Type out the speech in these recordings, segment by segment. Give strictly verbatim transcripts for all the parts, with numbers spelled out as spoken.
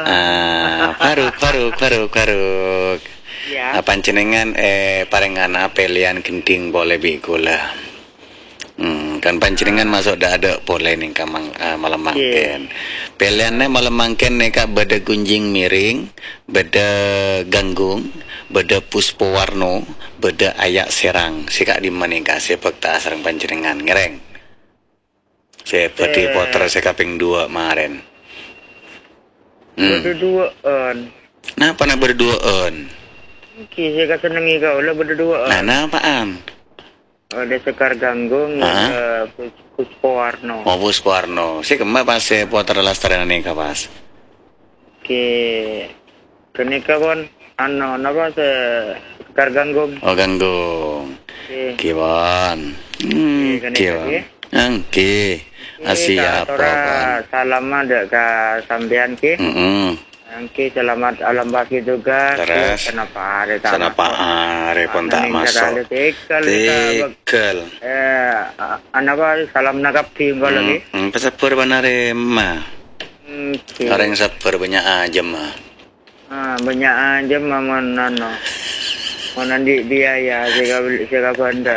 Ah, Faruk, Faruk, Faruk, Faruk. Ya. Ah, panjenengan eh parengana pelian genting boleh bikola. Hmm, kan panjenengan masuk dak ada boleh nih kamang uh, malam mangken. Peliannya malam mangken nih kak beda gunjing miring, beda ganggung, beda puspowarno, beda ayak serang. Si kak di mana kak sepak tak sarang panjenengan ngereng. Seperti poter sekaping dua kemarin. Hmm. Berduaan. Nah, apa nak berduaan? Oke, saya senengi kau lah berduaan. Nah, nah apaan? Ada Sekar Ganggung, ada Puspowarno. Oh, Puspowarno. Si kemana pas se poter lastarian nih kak pas? Oke, kenika pun, ano, napa se Sekar Ganggung? Oh, Ganggung. Oke. Kiwan. Hmm, kiwan. Oke. Asia apa kan? Salam ada ke sampean ki. Heeh. Oke, selamat alam bagi juga. Terus kenapa ada tak? Kenapa are pun tak masuk? Tekel. Eh, anak salam nakap tinggal lagi. Hmm, pasapur banare mah. Oke. Orang sapur banyak aja mah. Ah, banyak aja mah mana. Mana di dia ya, jaga jaga benda.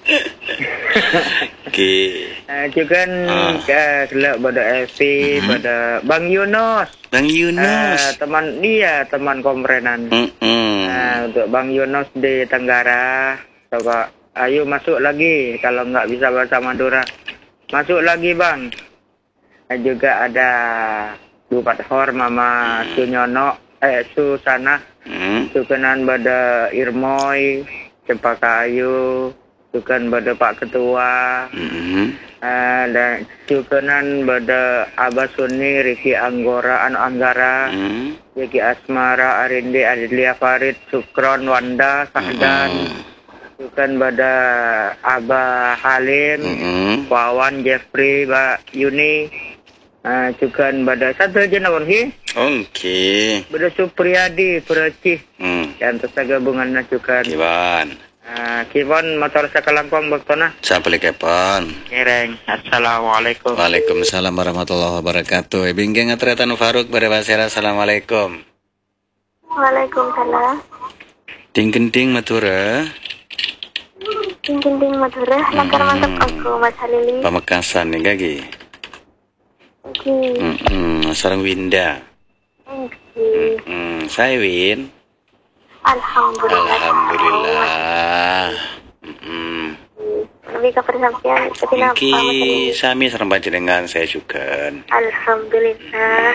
Oke. Eh, juga kan selak pada F P, pada Bang Yunus. Bang Yunus. Uh, teman dia, teman komprenan. Mm -mm. Nah, untuk Bang Yunus di Tenggara, coba ayo masuk lagi kalau nggak bisa bahasa Madura. Masuk lagi Bang. Dan juga ada Bupati Hor Mama mm. Sunyono, eh Susana, mm. Sukenan pada Irmoy, Cempaka Ayu, Sukan pada Pak Ketua. Mm -hmm. Uh, dan cukunan pada Abah Suni, Riki Anggora, Anu Anggara, mm. Riki Asmara, Arindi, Adilia Farid, Sukron, Wanda, Sahdan, cukukan mm. pada Abah Halim, mm. Wawan, Jeffrey, Mbak Yuni, uh, cukukan pada satu aja namun hi. Oke. Pada Supriyadi, Percih, mm. dan terus gabungan cukukan. Kiwan. Uh, Kibon motor sekelangkong bektona. Sampai kepon. Ngereng. Assalamualaikum. Waalaikumsalam warahmatullahi wabarakatuh. Bingkeng atretan Faruk berbasera. Assalamualaikum. Waalaikumsalam. Ding gending Madura. Ding gending Madura. Langkar mantap aku Mas Halili. Pamekasan nih gagi. Oke. Mm sarang Winda. Oke. Mm saya Win. Alhamdulillah. Alhamdulillah. Mm. Lebih ke persampaian ketina apa? Iki sami sareng panjenengan saya juga. Alhamdulillah.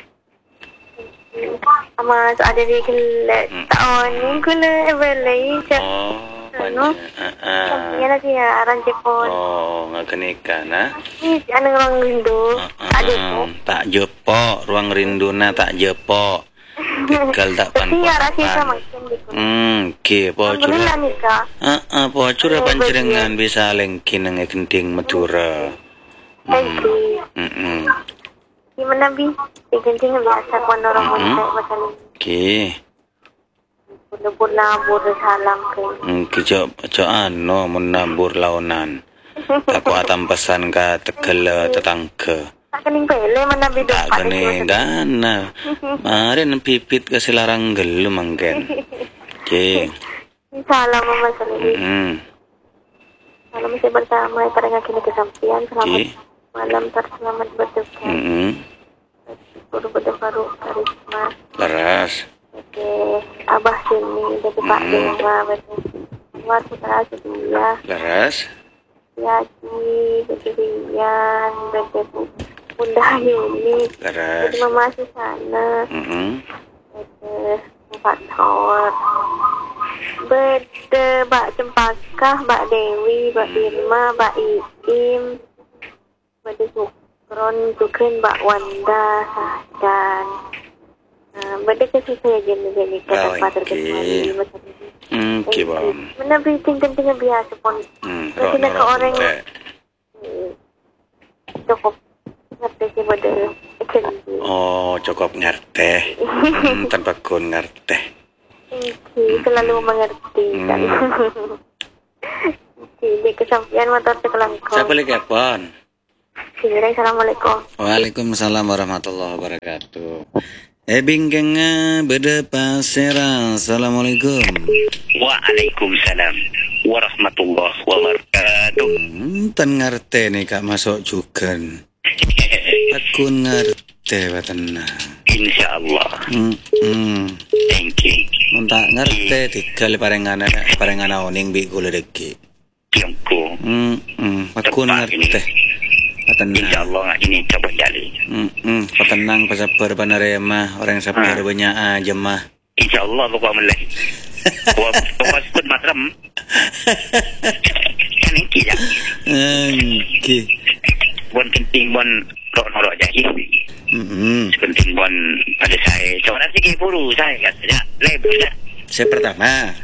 Ama ada di kele tahun ni kele evelai je. Oh, panjang. Ah. Ya lagi ya aran Jepun. Oh, ngakenika na. Ni anu ruang rindu. Ada tu. Tak jepo, ruang rinduna tak jepo. Tegal tak pan. Iya rasa sama. Hmm, ke bocor. Ah, ah, bocor panjenengan bisa lengkin nang gending Madura. Hmm. Gimana bi? Gending biasa kon orang montek macam ni. Oke. Nabur nabur salam ke. Hmm, kejo kejo ano menabur launan. Aku atam pesan ka Tegal tetangga. Tak kening pele mana bidu tak kening dana mari pipit ke silarang gelu mangken oke salam Mas Salih mm. Malam masih bersama pada kini kesampaian selamat okay. Malam terselamat berduka mm -hmm. Guru bedeng baru karisma leras oke okay. Abah sini jadi mm. Pak Dewa betul luar putra sedia leras Yaki kejadian betul Bunda Yuni, jadi mama Susana, mm-hmm. Beda Empat Tower, Beda Mbak Cempaka, Mbak Dewi, Mbak Irma, Mbak Iim, Beda Sukron, Sukrin, Mbak Wanda, Sahdan, uh, Beda kesusahan jenis jenis kata terkembali, macam Oke bang. Mana briefing pentingnya biasa pun, mungkin ke orang cukup. Oh, cukup ngerti. Hmm, tanpa kun ngerti. Selalu mengerti kan. Di kesampaian motor sekelangkong. Siapa lagi apaan? Assalamualaikum. Waalaikumsalam warahmatullahi wabarakatuh. Eh bingkeng beda pasera. Assalamualaikum. Waalaikumsalam warahmatullahi wabarakatuh. Hmm, tan ngerti nih kak masuk juga. Aku ngerti batena. Insyaallah. Hmm, hmm. Thank you. Muntak ngerti tikal parengana parengana oning bi kula deki. Tiongko. Hmm, hmm. Aku ngerti. Patenang. Insyaallah ini coba jali. Hmm, hmm. Patenang pasaper panarema orang sabar Ah. banyak aja mah. Insyaallah pokok meleh. Buat pokok skut matram. Kan iki ya. Oke. Bon penting bon rok norok jahi. Hmm. Penting bon pada saya. Coba sikit puru saya katanya. Lebar ya. Saya pertama.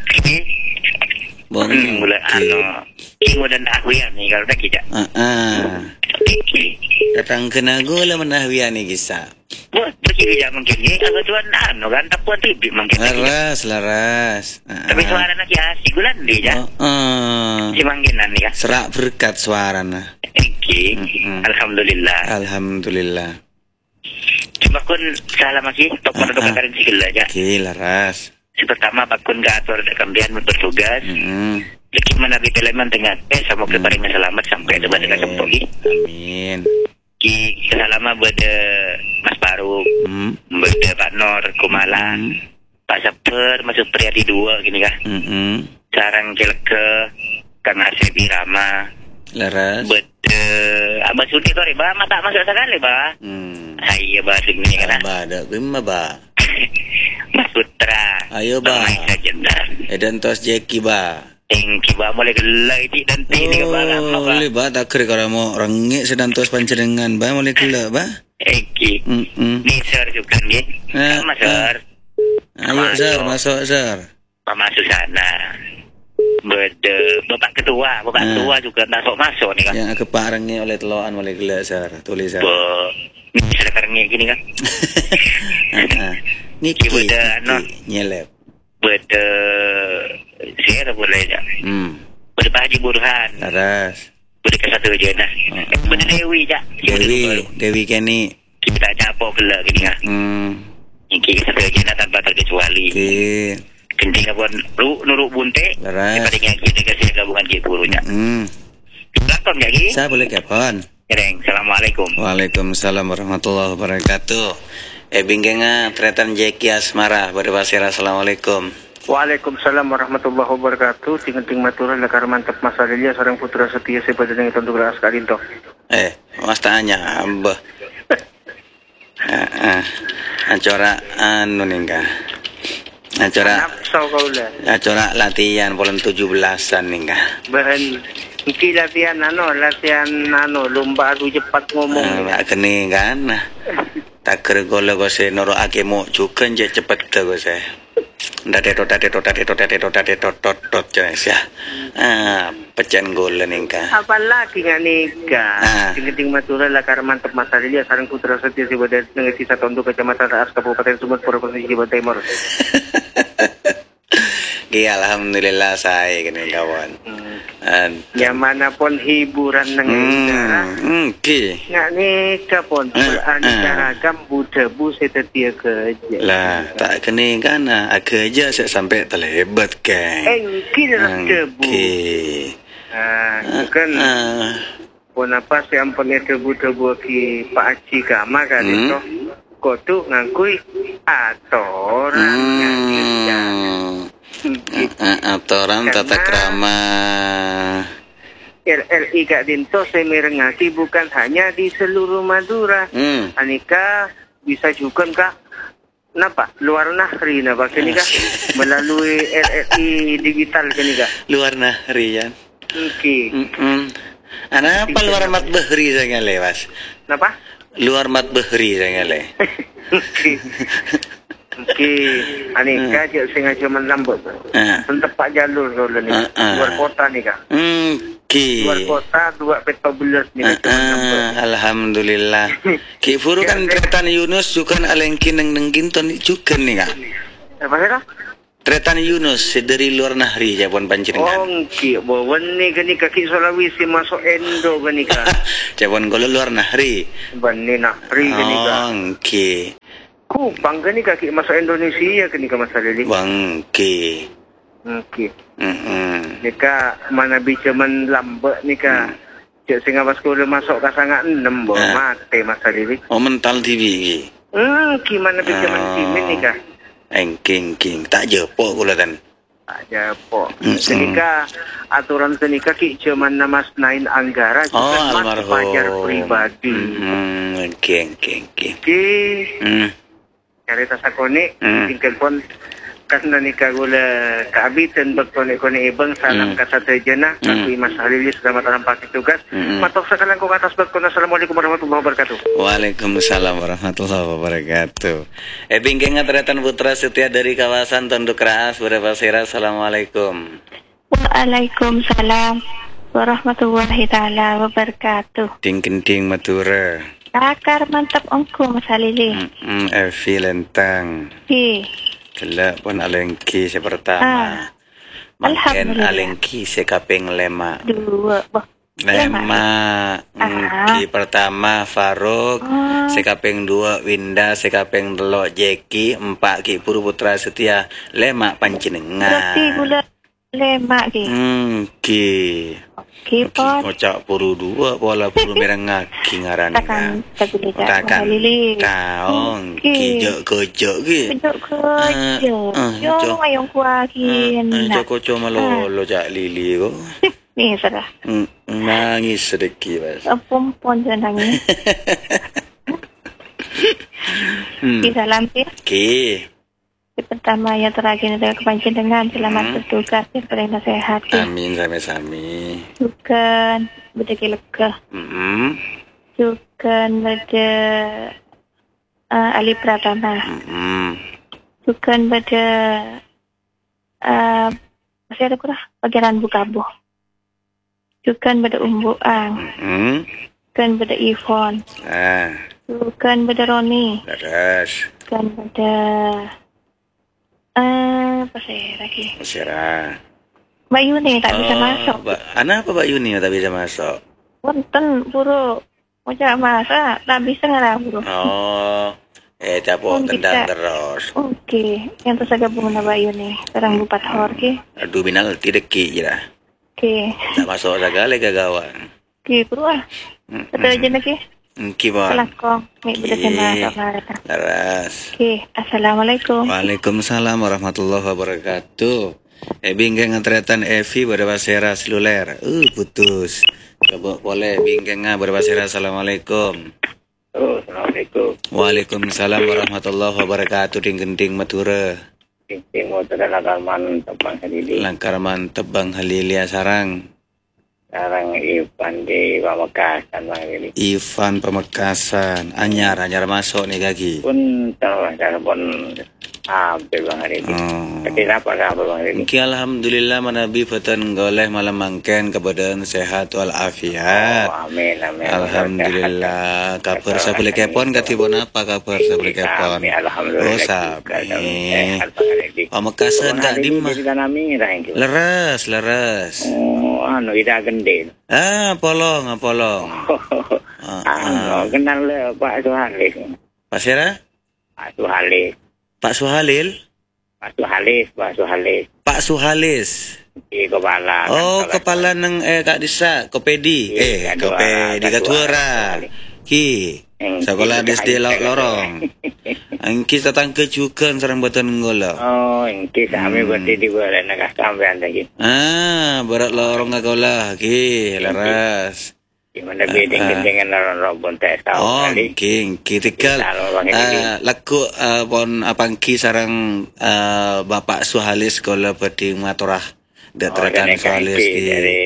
Bon. Hmm, mula ano. Kingo dan aku ya nih kalau dah kijak. Ah ah. Datang kena gula menahwian ni kisah. Buat pergi kijak mungkin ni. Aku tuan ano kan tak puan tibik mungkin. Laras, laras. Tapi suara nak ya si gulan dia. Oh, uh. Si mangkinan ni kan. Serak berkat suara na. Okey. Mm-mm. Alhamdulillah. Alhamdulillah. Cuma kun salah masih tok pada Ah, ah. karen sikil aja. Okey, laras. Si pertama bakun gator dak kambian bertugas. Hmm. Lagi mana di peleman tengah eh sama ke paringnya selamat sampai ada pada kacang togi. Amin. Ki selama pada Mas Baru, Hmm. pada Pak Nor Kumala, Hmm. Pak Saper masuk Priadi dua gini kah. Hmm. Sarang Kelke, Kang Arsebi Rama, Laras. bete Abah Sudi kau ba mata masuk sekali ba. Hmm. Hai Abah Sudi kan. Ba ada bimba ba. Mas Putra. Ayo, Ba. Jendar. Edan tos Jeki ba. Thank you ba boleh gelai di dan ti ni ba lama ba. Boleh ba tak kira kalau mau rengik sedang tos pancenengan ba boleh kula ba. Eki. Hmm. Hmm. Ni sir juga ni. Ah, Sama sir. Ayo sir masuk sir. Pak masuk sana. Bede bapak ketua, bapak Ah. ketua juga masuk masuk ni kan. Yang aku parengi oleh teloan boleh kula sir. Tulis sir. Bo ni sekarang ni gini kan. Ah, ah. Niki, Ibu dah, ano? niki, nyelep. Bede saya boleh je. Hmm. Bede Pak Haji Burhan. Laras. Bede ke satu je nah. Ah, ah. Bede Dewi je. Dewi, Dewi Kenny. Kita tak nyapo gela gini kan. Hmm. Ini ke satu je nah tanpa terkecuali. Okey. Kenting apa lu nuruk bunte. Laras. Daripada yang kita kasih gabungan ke gurunya. Hmm. Lakom lagi. Saya boleh kapon. Kereng. Assalamualaikum. Waalaikumsalam warahmatullahi wabarakatuh. Eh bingkenga tretan Jeki Asmara berbasir. Assalamualaikum. Waalaikumsalam warahmatullahi wabarakatuh. Ting-ting matura lekar mantap Mas Adelia seorang putra setia sepada dengan tentu geras kalinto. Eh, mas tanya abah. Ah, ah. Acara anu ningka. Acara Nafsau kau lah. acara latihan bulan tujuh belasan ningka. Bahan mungkin latihan ano, latihan ano, lomba adu cepat ngomong. Ah, kene kan. Tak kergola gose noro ake mo cukan je cepet ke gose. Date tot date tot date tot date tot date tot tot tot jenis ya. Ah, pecan gola ningka. Apa lagi nggak nikah? Ah. Ting-ting matura lekar mantap Mas Adelia seorang putra setia sepada dengan sisa tondu kecamatan Raas Kabupaten Sumut Provinsi Jawa Timur. Iya, alhamdulillah saya kene kawan. Hmm. Yang mana pun hiburan dengan negara. Hmm, oke. Nggak nikah pun Eh, beraneka eh. ragam Buddha bu setetia kerja. Lah, tak kene kan aku aja saya sampai terlebat kan. Engkil debu. Oke. Ah, itu kan Ah, pun apa sih yang punya debu-debu ki Pak Haji Gama kan Hmm. itu. Kau tu ngakui atoran yang kita. hmm. Ah, atoran tata krama. L L I Kak Dinto semirengati bukan hanya di seluruh Madura. Hmm. Anika bisa juga kak napa luar negeri napa kini kak melalui L L I digital kini kak. Luar negeri kan. Oke. Hmm. Ana apa luar mat bahri saya lewas. Napa? Luar mat bahri saya le. Oke. Oke. Anika je sengaja menambut. Ah. Tempat jalur dulu nih. Ah, ah. Luar kota nih kak. Hmm. Oke. Luar kota dua peta belas nih Ah, kak. Cuma nambut. ah, alhamdulillah. Ki furu kan tretan Yunus juga alengkin neng nengkin ton juga nih kak. Apa sih kak? Tretan Yunus dari luar negeri Japon pancingan. Oh, ki bawan nih kini kaki Sulawesi masuk Endo kini kak. Japon kalau luar negeri. Bani nak free kini kak. Oh, oke. Kupang ke ni kaki masuk Indonesia ke ni ke masalah ni? Bangke. Okey. Hmm. Ni ka mana bicara lambat ni ka. Cik Singapura sekolah masuk ke sangat enam bo Ah. mati masalah ni. Oh mental T V ki. Hmm, ki mana bicara Ah. timin ni ka. Engking king tak je pok kula kan. Aja po. Mm-mm. Senika aturan senika ki cuma nama nain anggara Oh juga mas almarhum. pajar pribadi. Hmm, engking king king. Ki Hmm. cerita sakone Mm. tinggal pun karena nikah gula kehabisan berkone-kone ibang salam Mm. kata terjena Mm. tapi Mas Halili selamat dalam pagi tugas. Mm-mm. Matok sekarang kong atas berkone. Assalamualaikum warahmatullahi wabarakatuh. Waalaikumsalam warahmatullahi wabarakatuh. Eh bingkeng ngatretan Putra Setia dari kawasan Tondok Raas Brebasira. Assalamualaikum. Waalaikumsalam warahmatullahi taala wabarakatuh. Ting kenting matura. Akar mantap ongko Mas Halili. Hmm, Evi lentang. Hi. Kelak pun alengki si pertama. Ah. Mungkin Alhamdulillah. alengki si kaping lema. Dua. Boh. Lema. Ah. Ki pertama Faruk. Oh. Si kaping dua Winda. Si kaping telok Jeki. Empat Ki Puru Putra Setia. Lema panjenengan. Berarti gula lemak ki. Hmm, ki. Ki Ki pon. kocak puru dua pola puru merengah ki ngaran Takkan tapi tidak Takkan Halili. taong Ki. ki jok kocok ki. Kejok kerja. Ah, ah, Yo jok. ngayong kuakin. Ah, jok kocok malolo cak lili ko. Ni sarah. Hmm, nangis sedikit bas. Pompon jangan nangis. Hmm. Ki salam ki. Ki. Yang pertama yang terakhir adalah kepanjenengan selamat Hmm. bertugas yang paling sehat ki. Amin sami-sami. Bukan berdaki lega. Hmm. Bukan pada uh, Ali Pratama. Hmm. Bukan pada uh, masih ada kurang bagian bukabuh. Bukan pada Umbu Ang. Hmm. Bukan pada Ivon. Ah, Bukan pada Roni. leres. Bukan pada uh, apa saya lagi? Masyarakat. Mbak Yuni tak bisa masuk. Ba- Ana apa Mbak Yuni tak bisa masuk? Wonten buru. Ojak masak tak bisa ngarah buru. Oh, eh capok Oh, tendang bisa. terus. Oke, yang terus gabung dengan Mbak Yuni. Terang bupat hor ki. Aduh binal tidak ki je lah. Oke, Tak masuk segala gagawan. oke buru ah. Betul aja lagi. Ki bon. Kelakong. Nih Oke. betul sama sama. Laras. Oke, assalamualaikum. Waalaikumsalam warahmatullahi wabarakatuh. Eh bingkeng ngatretan Evi berbasera seluler. Uh putus. Coba boleh bingkeng berbasera. Assalamualaikum. Oh, Assalamualaikum. Waalaikumsalam warahmatullahi wabarakatuh. Ding genting matura. Tingting motor dan akalman tepang Halili. Langkar mantep Bang Halilia sarang. Sekarang Ivan di Pamekasan Bang Halili. Ivan Pamekasan. Anyar anyar masuk nih kaki. Pun tahu cara pun hampir Bang Halili. Oh. Tapi apa kabar Bang Halili? Ki alhamdulillah manabi fatan goleh malam mangken kebadan sehat wal afiat. Oh, amin amin. Alhamdulillah. Kabar sabule kepon katibon apa kabar sabule kepon? Kami alhamdulillah. Oh sabi. Sehat Bang Halili. Pamekasan kak di mah. Di kami rahing. Leres leres. Oh, anu ida gendil. Ah polong ah, polong. Ah, ah. Anu kenal le Pak Suhalis. Pasira? Pak Suhalis. Pak Suhalil? Pak Suhalis, Pak Suhalis. Pak Suhalis. Di kepala. Oh, kepala nang eh Kak Disa, Kopedi. Iya, Eh, Katuara, Kopedi Katuara. Katuara. Ki. Yang Sekolah di- D S D Laut Lorong. Angki datang ke Cukan sareng batan ngola. Oh, ini kami Hmm. berarti di bulan nak sampean lagi. Ah, berat lorong ngakola. Ki, laras. Di mana bedeng dengan orang robon tak tahu Oh, kali. king, kitikal. Ah, laku ah, pon apangki sareng ah, Bapak Suhalis sekolah peti maturah. Dak terekan Suhalis ki.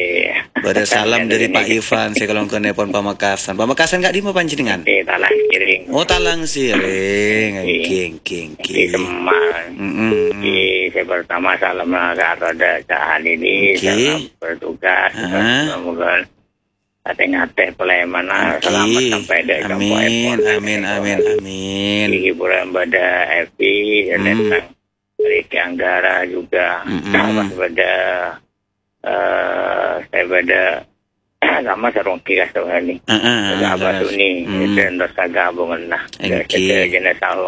Bada salam dari Pak Ivan, saya kalau kena pon Pamekasan. Pamekasan gak di mana panjenengan? Di tanah kiring. Oh, Talang Siring. King, king, Di king. Kemang. Mm-mm. Di saya pertama salam ke roda cahan ini. Oke. Salam bertugas. Ah. Semoga ngate-ngate Peleman. Selamat sampai di kampung Amin, Epon. amin, amin, amin. Di hiburan pada Evi dan Hmm. tentang Riki Anggara juga. Mm-mm. Sama pada eh saya pada sama sarung kiras tu hari ni. Ah, ah, Ada ah, abah tu laras. ni. Hmm. Itu yang dosa gabungan lah. Okey. Kita jenis tahu